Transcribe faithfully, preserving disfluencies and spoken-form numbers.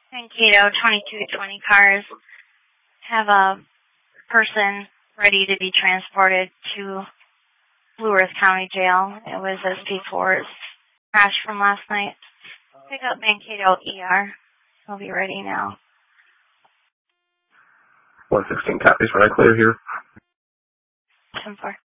Mankato twenty-two twenty cars have a person ready to be transported to Blue Earth County Jail. It was S P four's crash from last night. Pick up Mankato E R. He'll be ready now. one sixteen copies. When I clear here. ten four.